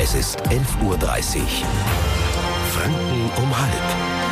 Es ist 11:30 Uhr. Franken um halb.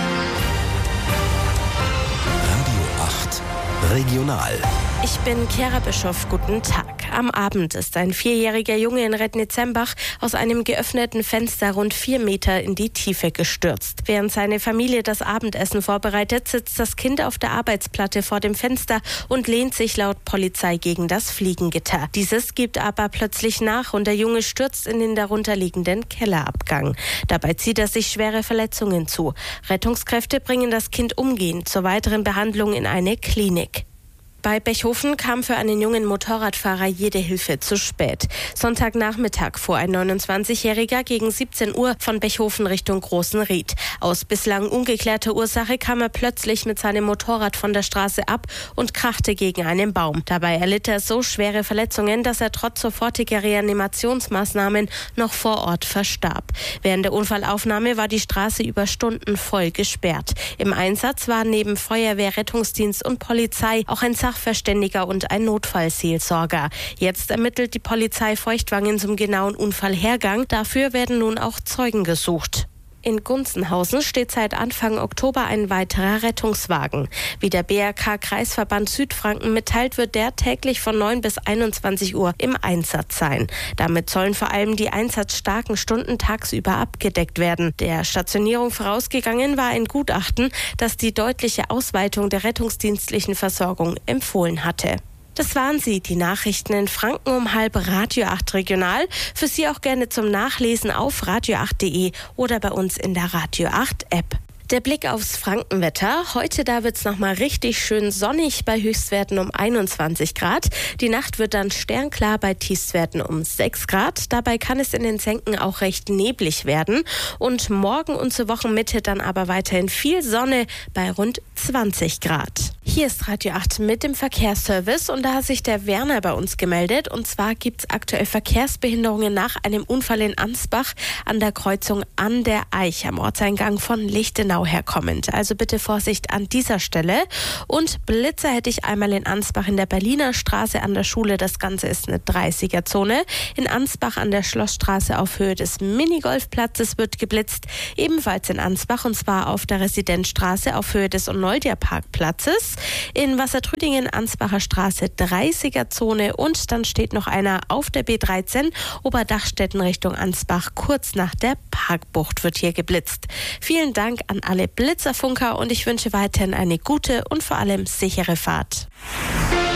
Radio 8 Regional. Ich bin Chiara Bischoff, guten Tag. Am Abend ist ein 4-jähriger Junge in Rednitzembach aus einem geöffneten Fenster rund 4 Meter in die Tiefe gestürzt. Während seine Familie das Abendessen vorbereitet, sitzt das Kind auf der Arbeitsplatte vor dem Fenster und lehnt sich laut Polizei gegen das Fliegengitter. Dieses gibt aber plötzlich nach und der Junge stürzt in den darunterliegenden Kellerabgang. Dabei zieht er sich schwere Verletzungen zu. Rettungskräfte bringen das Kind umgehend zur weiteren Behandlung in eine Klinik. Bei Bechhofen kam für einen jungen Motorradfahrer jede Hilfe zu spät. Sonntagnachmittag fuhr ein 29-Jähriger gegen 17 Uhr von Bechhofen Richtung Großenried. Aus bislang ungeklärter Ursache kam er plötzlich mit seinem Motorrad von der Straße ab und krachte gegen einen Baum. Dabei erlitt er so schwere Verletzungen, dass er trotz sofortiger Reanimationsmaßnahmen noch vor Ort verstarb. Während der Unfallaufnahme war die Straße über Stunden voll gesperrt. Im Einsatz waren neben Feuerwehr, Rettungsdienst und Polizei auch ein Sachverständiger und ein Notfallseelsorger. Jetzt ermittelt die Polizei Feuchtwangen zum genauen Unfallhergang. Dafür werden nun auch Zeugen gesucht. In Gunzenhausen steht seit Anfang Oktober ein weiterer Rettungswagen. Wie der BRK-Kreisverband Südfranken mitteilt, wird der täglich von 9 bis 21 Uhr im Einsatz sein. Damit sollen vor allem die einsatzstarken Stunden tagsüber abgedeckt werden. Der Stationierung vorausgegangen war ein Gutachten, das die deutliche Ausweitung der rettungsdienstlichen Versorgung empfohlen hatte. Das waren sie, die Nachrichten in Franken um halb, Radio 8 Regional. Für Sie auch gerne zum Nachlesen auf radio8.de oder bei uns in der Radio 8 App. Der Blick aufs Frankenwetter. Heute da wird's nochmal richtig schön sonnig bei Höchstwerten um 21 Grad. Die Nacht wird dann sternklar bei Tiefstwerten um 6 Grad. Dabei kann es in den Senken auch recht neblig werden. Und morgen und zur Wochenmitte dann aber weiterhin viel Sonne bei rund 20 Grad. Hier ist Radio 8 mit dem Verkehrsservice und da hat sich der Werner bei uns gemeldet. Und zwar gibt's aktuell Verkehrsbehinderungen nach einem Unfall in Ansbach an der Kreuzung an der Eich am Ortseingang von Lichtenau herkommend. Also bitte Vorsicht an dieser Stelle. Und Blitzer hätte ich einmal in Ansbach in der Berliner Straße an der Schule. Das Ganze ist eine 30er-Zone. In Ansbach an der Schlossstraße auf Höhe des Minigolfplatzes wird geblitzt. Ebenfalls in Ansbach und zwar auf der Residenzstraße auf Höhe des Onoldia-Parkplatzes. In Wassertrüdingen Ansbacher Straße 30er-Zone und dann steht noch einer auf der B13 Oberdachstetten Richtung Ansbach. Kurz nach der Parkbucht wird hier geblitzt. Vielen Dank an alle Blitzerfunker und ich wünsche weiterhin eine gute und vor allem sichere Fahrt.